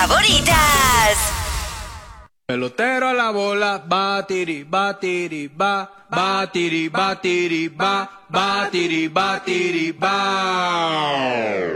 favoritas. Pelotero a la bola, batiri, batiri, ba, batiri, batiri, ba, batiri, batiri, ba.